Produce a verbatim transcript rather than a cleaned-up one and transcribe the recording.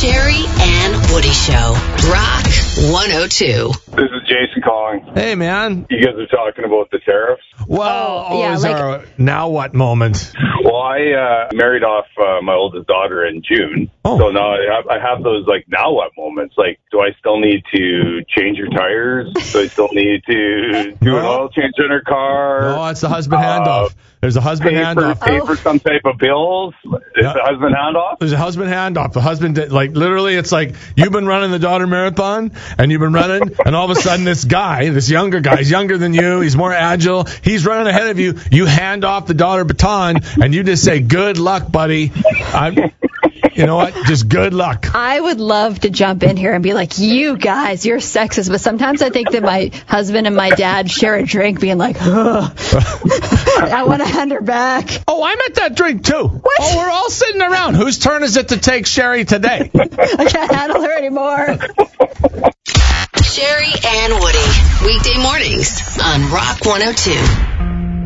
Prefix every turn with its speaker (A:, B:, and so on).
A: Sherry and Woody Show. Rock one oh two.
B: This is Jason calling.
C: Hey, man.
B: You guys are talking about the tariffs.
C: Well,
D: Oh, yeah,
C: always
D: like-
C: our now what moment?
B: Well, I uh, married off uh, my oldest daughter in June.
C: Oh.
B: So now I have, I have those, like, now what moments. Like, do I still need to change your tires? Do I still need to do an
C: No.
B: oil change on her car?
C: No, it's the husband
B: Uh,
C: handoff. There's a husband
B: Pay for,
C: handoff.
B: pay for some type of bills? Is
C: Yeah.
B: the husband handoff?
C: There's a husband handoff. The husband, did, like, literally, it's like you've been running the daughter marathon, and you've been running, and all of a sudden this guy, this younger guy, he's younger than you, he's more agile, he's running ahead of you. You hand off the daughter baton, and you just say, "Good luck, buddy." I'm, you know what? Just good luck.
D: I would love to jump in here and be like, you guys, you're sexist. But sometimes I think that my husband and my dad share a drink being like, ugh, I want to hand her back.
C: Oh, I'm at that drink too. What? Oh, we're all sitting around. Whose turn is it to take Sherry today?
D: I can't handle her anymore.
A: Sherry and Woody. Weekday mornings on Rock one oh two.